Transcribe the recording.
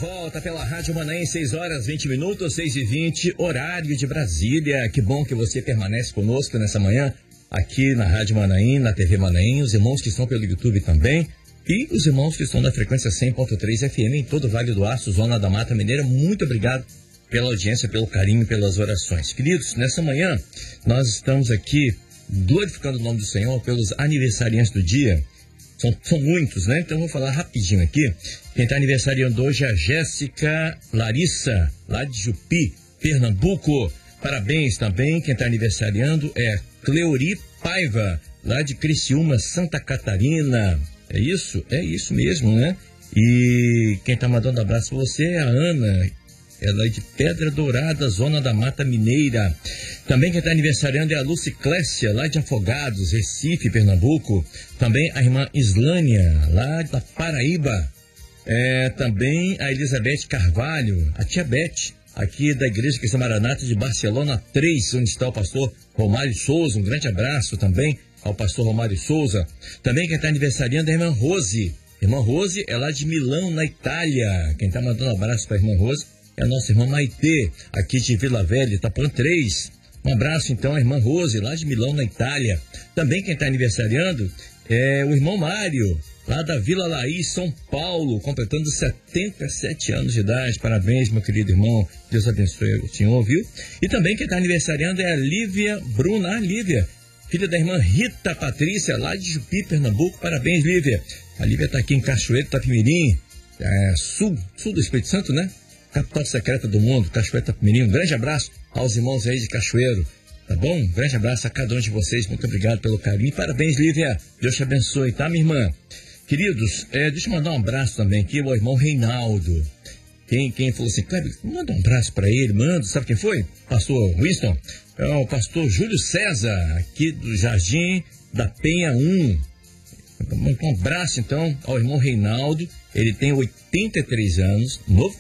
volta pela Rádio Manaim, 6h20, 6h20, horário de Brasília. Que bom que você permanece conosco nessa manhã, aqui na Rádio Manaim, na TV Manaim, os irmãos que estão pelo YouTube também, e os irmãos que estão na frequência 100.3 FM em todo o Vale do Aço, Zona da Mata Mineira. Muito obrigado pela audiência, pelo carinho, pelas orações. Queridos, nessa manhã, nós estamos aqui glorificando o nome do Senhor pelos aniversariantes do dia. São muitos, né? Então, vou falar rapidinho aqui. Quem está aniversariando hoje é a Jéssica Larissa, lá de Jupi, Pernambuco. Parabéns também. Quem está aniversariando é Cleori Paiva, lá de Criciúma, Santa Catarina. É isso? É isso mesmo, né? E quem está mandando abraço para você é a Ana. Ela é de Pedra Dourada, Zona da Mata Mineira. Também quem está aniversariando é a Luciclécia, lá de Afogados, Recife, Pernambuco. Também a irmã Islânia, lá da Paraíba. Também a Elizabeth Carvalho, a tia Beth, aqui da Igreja Cristã Maranata de Barcelona 3, onde está o pastor Romário Souza. Um grande abraço também ao pastor Romário Souza. Também quem está aniversariando é a irmã Rose. Irmã Rose é lá de Milão, na Itália. Quem está mandando abraço para a irmã Rose é a nossa irmã Maitê, aqui de Vila Velha, Itapuã 3. Um abraço, então, à irmã Rose, lá de Milão, na Itália. Também quem está aniversariando é o irmão Mário, lá da Vila Laís, São Paulo, completando 77 anos de idade. Parabéns, meu querido irmão. Deus abençoe o senhor, viu? E também quem está aniversariando é a Lívia Bruna. Lívia, filha da irmã Rita Patrícia, lá de Jupi, Pernambuco. Parabéns, Lívia. A Lívia está aqui em Cachoeiro, Itapemirim, sul do Espírito Santo, né? Capital secreta do mundo, Cachoeiro, Itapemirim. Um grande abraço aos irmãos aí de Cachoeiro, tá bom? Um grande abraço a cada um de vocês. Muito obrigado pelo carinho. Parabéns, Lívia. Deus te abençoe, tá, minha irmã? Queridos, deixa eu mandar um abraço também aqui ao irmão Reinaldo. Quem falou assim, Kleber, manda um abraço para ele, manda. Sabe quem foi? Pastor Winston. É o pastor Júlio César, aqui do Jardim da Penha 1. Um abraço, então, ao irmão Reinaldo. Ele tem 83 anos, novo